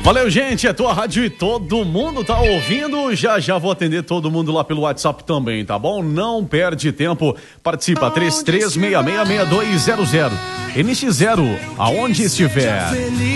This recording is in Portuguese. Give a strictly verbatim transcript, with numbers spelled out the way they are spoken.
Valeu, gente, é tua rádio e todo mundo tá ouvindo. Já já vou atender todo mundo lá pelo WhatsApp também, tá bom? Não perde tempo, participa, três três seis seis, seis dois zero zero. N X zero, aonde estiver.